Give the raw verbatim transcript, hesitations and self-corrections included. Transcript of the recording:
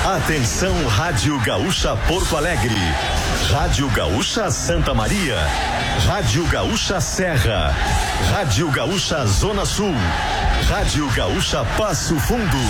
Atenção, Rádio Gaúcha Porto Alegre, Rádio Gaúcha Santa Maria, Rádio Gaúcha Serra, Rádio Gaúcha Zona Sul, Rádio Gaúcha Passo Fundo.